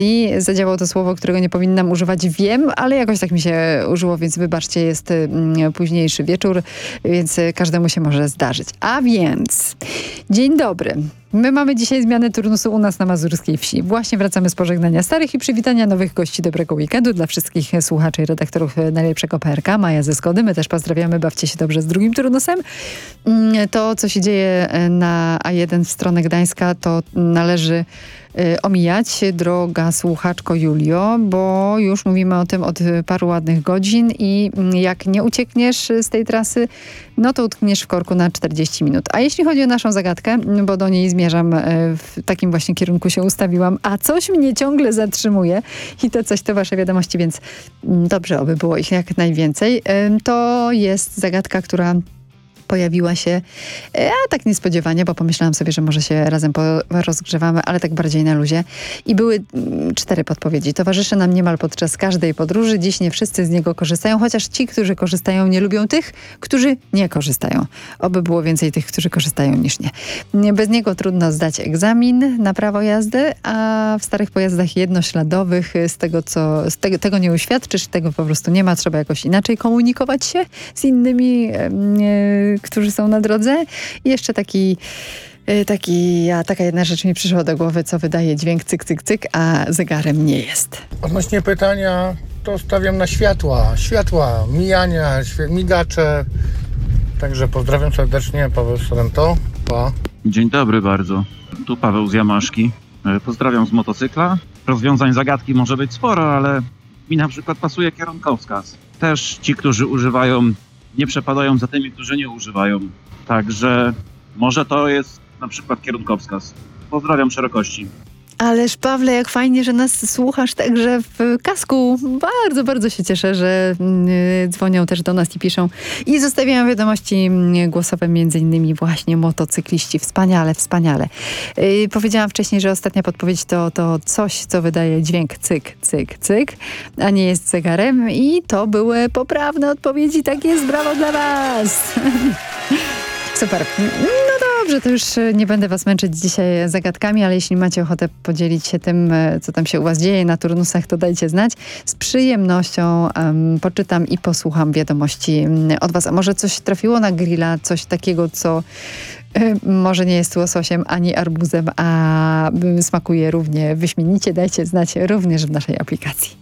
I zadziałało to słowo, którego nie powinnam używać, wiem, ale jakoś tak mi się użyło, więc wybaczcie, jest późniejszy wieczór, więc każdemu się może zdarzyć. A więc, dzień dobry. My mamy dzisiaj zmianę turnusu u nas na Mazurskiej Wsi. Właśnie wracamy z pożegnania starych i przywitania nowych gości. Dobrego weekendu dla wszystkich słuchaczy i redaktorów najlepszego PRK. Maja ze Skody. My też pozdrawiamy. Bawcie się dobrze z drugim turnusem. To, co się dzieje na A1 w stronę Gdańska, to należy omijać, droga słuchaczko Julio, bo już mówimy o tym od paru ładnych godzin i jak nie uciekniesz z tej trasy, no to utkniesz w korku na 40 minut. A jeśli chodzi o naszą zagadkę, bo do niej zmierzam, w takim właśnie kierunku się ustawiłam, a coś mnie ciągle zatrzymuje i to coś to wasze wiadomości, więc dobrze, oby było ich jak najwięcej. To jest zagadka, która pojawiła się, tak niespodziewanie, bo pomyślałam sobie, że może się razem rozgrzewamy, ale tak bardziej na luzie. I były 4 podpowiedzi. Towarzyszy nam niemal podczas każdej podróży. Dziś nie wszyscy z niego korzystają, chociaż ci, którzy korzystają, nie lubią tych, którzy nie korzystają. Oby było więcej tych, którzy korzystają niż nie. Bez niego trudno zdać egzamin na prawo jazdy, a w starych pojazdach jednośladowych tego nie uświadczysz, tego po prostu nie ma. Trzeba jakoś inaczej komunikować się z innymi, którzy są na drodze. I jeszcze taka jedna rzecz mi przyszła do głowy, co wydaje dźwięk cyk, cyk, cyk, a zegarem nie jest. Odnośnie pytania, to stawiam na światła, mijania, migacze. Także pozdrawiam serdecznie, Paweł Sorento. Pa. Dzień dobry bardzo. Tu Paweł z Jamaszki. Pozdrawiam z motocykla. Rozwiązań zagadki może być sporo, ale mi na przykład pasuje kierunkowskaz. Też ci, którzy używają, nie przepadają za tymi, którzy nie używają. Także może to jest na przykład kierunkowskaz. Pozdrawiam szerokości. Ależ Pawle, jak fajnie, że nas słuchasz także w kasku. Bardzo, bardzo się cieszę, że dzwonią też do nas i piszą. I zostawiają wiadomości głosowe, między innymi właśnie motocykliści. Wspaniale, wspaniale. Powiedziałam wcześniej, że ostatnia podpowiedź to coś, co wydaje dźwięk cyk, cyk, cyk, a nie jest zegarem. I to były poprawne odpowiedzi. Tak jest, brawo dla was! Super. No dobrze, to już nie będę was męczyć dzisiaj zagadkami, ale jeśli macie ochotę podzielić się tym, co tam się u was dzieje na turnusach, to dajcie znać. Z przyjemnością poczytam i posłucham wiadomości od was. A może coś trafiło na grilla, coś takiego, co może nie jest łososiem ani arbuzem, a smakuje równie wyśmienicie. Dajcie znać również w naszej aplikacji.